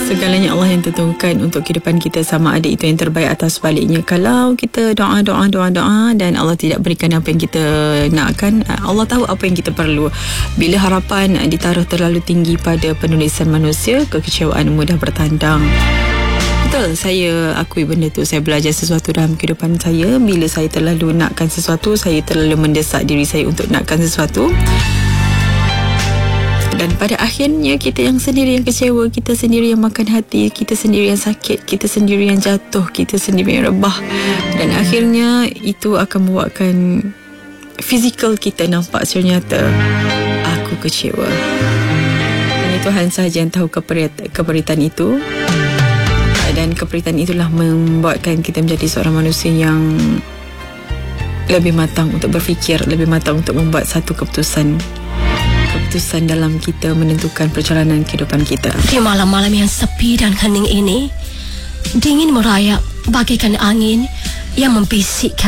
Segalanya Allah yang tentukan untuk kehidupan kita, sama ada itu yang terbaik atau sebaliknya. Kalau kita doa dan Allah tidak berikan apa yang kita nakkan, Allah tahu apa yang kita perlu. Bila harapan ditaruh terlalu tinggi pada penulisan manusia, kekecewaan mudah bertandang. Betul, saya akui benda tu. Saya belajar sesuatu dalam kehidupan saya. Bila saya terlalu nakkan sesuatu, saya terlalu mendesak diri saya untuk nakkan sesuatu, dan pada akhirnya kita yang sendiri yang kecewa, kita sendiri yang makan hati, kita sendiri yang sakit, kita sendiri yang jatuh, kita sendiri yang rebah. Dan akhirnya itu akan membuatkan fizikal kita nampak secara nyata, aku kecewa. Hanya Tuhan sahaja yang tahu keperitan itu. Dan keperitan itulah membuatkan kita menjadi seorang manusia yang lebih matang untuk berfikir, lebih matang untuk membuat satu keputusan dalam kita menentukan perjalanan kehidupan kita. Di malam-malam yang sepi dan hening ini, dingin merayap bagaikan angin yang membisikkan